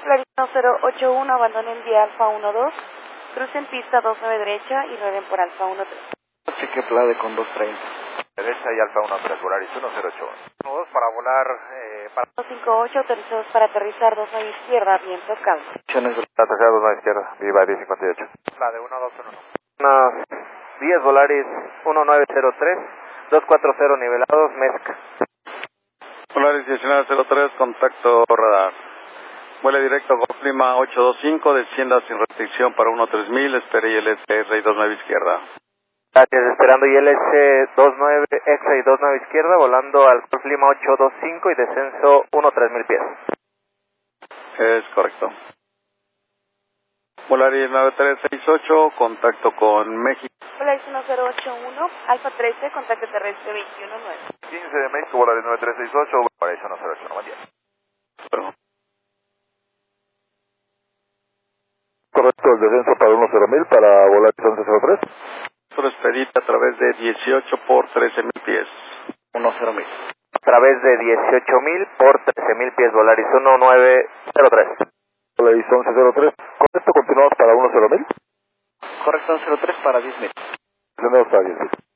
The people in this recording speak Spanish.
Polaris 1081, abandonen vía Alfa 12, crucen pista 29 derecha y rueden por Alfa 13. Cheque Plade con 230. Derecha y Alfa 13, Polaris 1081. 12 para volar, para... 258, autorizados para aterrizar 29 izquierda, viento calmo. Aterrizar 29 izquierda, viva 1058. La de 1211. Unas 10 Volaris 1903, 240 nivelados, Mezca. Polaris 1903, contacto radar. Vuele directo a Golf Lima 825, descienda sin restricción para 13000, espere ILS y 29 izquierda. Gracias, esperando ILS 29, EXA y 29 izquierda, volando al Golf Lima 825 y descenso 13000 pies. Es correcto. Polaris 9368, contacto con México. Polaris 1081, Alfa 13, contacto terrestre 219. 15 de México, Polaris 9368, Polaris 1081, buen día. Bueno. Correcto, el descenso para 10000 para volar 1103. Solo expedite a través de 18 por 13000 pies. 10000. A través de 18000 por 13000 pies, Volaris 1903. Polaris 1103. Correcto, continuamos para 10000. Correcto, 103 para 10.000. Continuamos para 10.000.